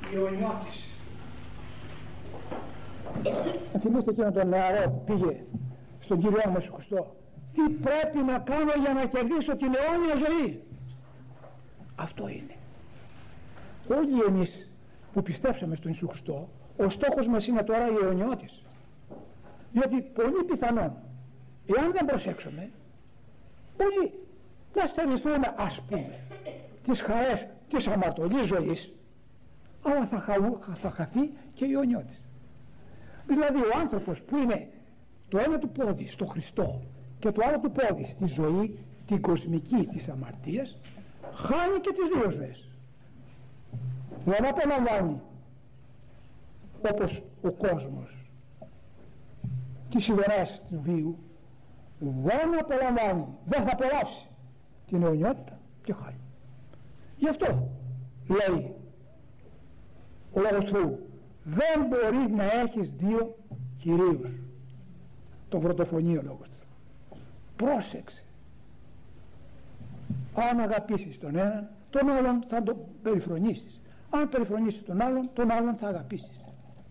Ιωνιώτης. Θυμίστε εκείνον τον νεαρό που πήγε στον Κύριο μας Χριστό. Τι πρέπει να κάνω για να κερδίσω την αιώνια ζωή? Αυτό είναι. Όλοι εμείς που πιστέψαμε στον Ιησού Χριστό, ο στόχος μας είναι τώρα η αιωνιώτης. Διότι πολύ πιθανόν, εάν δεν προσέξουμε, όλοι να στερηθούμε, ας πούμε, τις χαρές της αμαρτωλής ζωής, αλλά θα χαθεί και η αιωνιώτης. Δηλαδή ο άνθρωπος που είναι το ένα του πόδι στο Χριστό και το άλλο του πόδι στη ζωή την κοσμική της αμαρτίας, χάνει και τις δύο ζωές. Δεν απολαμβάνει όπως ο κόσμος τις σιδεράς του βίου, δεν απολαμβάνει, δεν θα απολαύσει την αιωνιότητα και χάνει. Γι' αυτό λέει ο λόγος του Θεού, δεν μπορεί να έχεις δύο κυρίους. Τον πρωτοφωνεί ο λόγος του Θεού. Πρόσεξε, αν αγαπήσεις τον έναν, τον άλλον θα τον περιφρονήσεις. Αν περιφρονήσεις τον άλλον θα αγαπήσεις.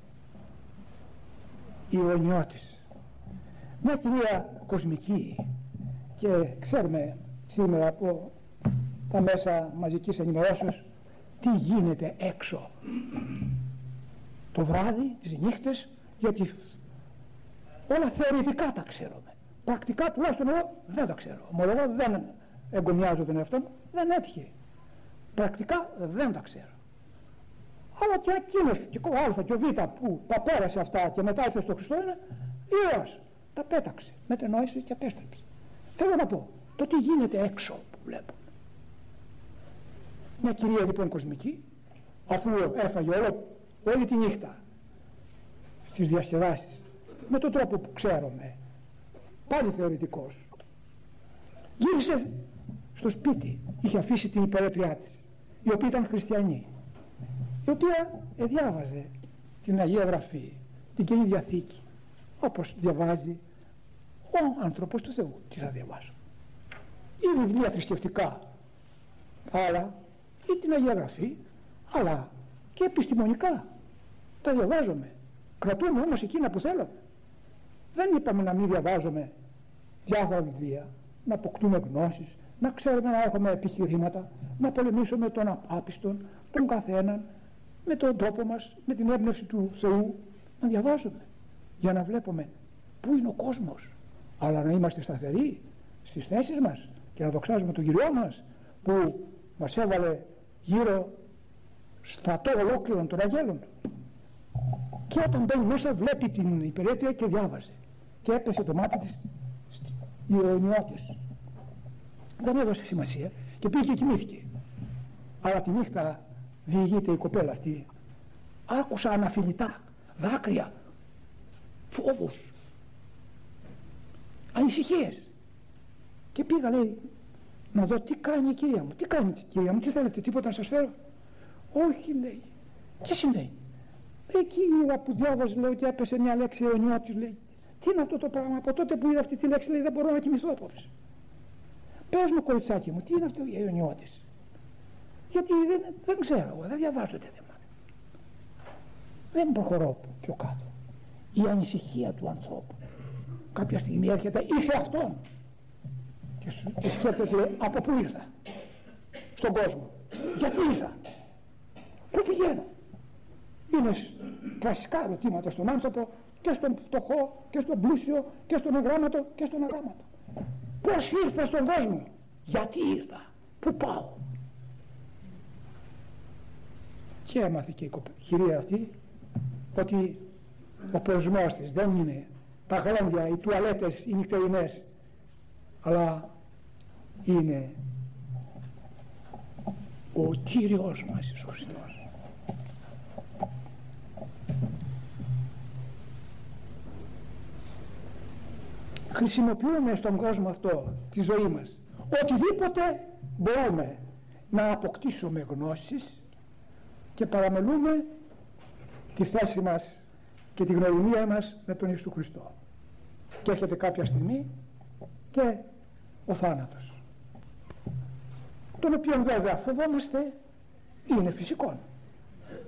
Η αιωνιώτης, μια κυρία κοσμική, και ξέρουμε σήμερα από τα μέσα μαζικής ενημερώσεως τι γίνεται έξω το βράδυ, τις νύχτες, γιατί όλα θεωρητικά τα ξέρουμε, πρακτικά τουλάχιστον εγώ δεν τα ξέρω. Ομολογώ, δεν εγκομιάζω τον εαυτό μου, δεν έτυχε, πρακτικά δεν τα ξέρω. Αλλά και εκείνος και ο Α και ο Β που τα πέρασε αυτά και μετά ήρθε στο Χριστό είναι Υιός, τα πέταξε, μετενόησε και απέστρεψε. Θέλω να πω, το τι γίνεται έξω που βλέπουμε. Μια κυρία λοιπόν κοσμική, αφού έφαγε όλη τη νύχτα στις διασκεδάσεις με τον τρόπο που ξέρουμε, πάλι θεωρητικός, γύρισε στο σπίτι, είχε αφήσει την υπερέτριά της, η οποία ήταν χριστιανή, η οποία διάβαζε την Αγία Γραφή, την Καινή Διαθήκη, όπως διαβάζει ο άνθρωπος του Θεού. Τι θα διαβάσω? Ή βιβλία θρησκευτικά, αλλά ή την Αγία Γραφή, αλλά και επιστημονικά τα διαβάζουμε. Κρατούμε όμως εκείνα που θέλουμε. Δεν είπαμε να μην διαβάζουμε διάφορα βιβλία, να αποκτούμε γνώσεις, να ξέρουμε να έχουμε επιχειρήματα, να πολεμήσουμε τον άπιστον, τον καθέναν, με τον τρόπο μας, με την έμπνευση του Θεού, να διαβάζουμε για να βλέπουμε πού είναι ο κόσμος, αλλά να είμαστε σταθεροί στις θέσεις μας και να δοξάζουμε τον Κυριό μας που μας έβαλε γύρω στρατό ολόκληρον των αγγέλων του. Και όταν μπαίνει μέσα βλέπει την υπερέτεια και διάβαζε και έπεσε το μάτι της η αιωνιώτης. Δεν έδωσε σημασία και πήγε και κοιμήθηκε. Αλλά τη νύχτα διηγείται η κοπέλα αυτή, άκουσα αναφιλητά δάκρυα, φόβους, ανησυχίες, και πήγα, λέει, να δω τι κάνει η κυρία μου. Τι κάνει η κυρία μου, τι θέλετε, τίποτα να σας φέρω? Όχι, λέει. Τι συμβαίνει? Εκεί είδα που διάβαζε, λέει, ότι έπεσε μια λέξη αιωνιώτης, λέει. Τι είναι αυτό το πράγμα? Από τότε που είδα αυτή τη λέξη, λέει, δεν μπορώ να κοιμηθώ απόψε. Πες μου, κοριτσάκι μου, τι είναι αυτό η αιωνιώτης? Γιατί δεν ξέρω εγώ, δεν διαβάζω τέτοια θέματα. Δεν προχωρώ πιο κάτω. Η ανησυχία του ανθρώπου. Κάποια στιγμή έρχεται ήρθε αυτόν και σκέφτεται, λέει, από πού ήρθα στον κόσμο, γιατί ήρθα, πού πηγαίνω? Είναι κλασικά ερωτήματα στον άνθρωπο, και στον φτωχό και στον πλούσιο και στον αγράμματο και στον αγράμματο. Πώς ήρθα στον κόσμο, γιατί ήρθα, πού πάω? Και έμαθε και η κυρία αυτή ότι ο προορισμός της δεν είναι τα γρόντια, οι τουαλέτες, οι νυχτερινές, αλλά είναι ο Κύριος μας Ιησούς Χριστός. Χρησιμοποιούμε στον κόσμο αυτό τη ζωή μας οτιδήποτε μπορούμε να αποκτήσουμε γνώσεις και παραμελούμε τη θέση μας και τη γνωριμία μας με τον Ιησού Χριστό. Και έρχεται κάποια στιγμή και ο θάνατος, τον οποίο βέβαια φοβόμαστε, είναι φυσικό.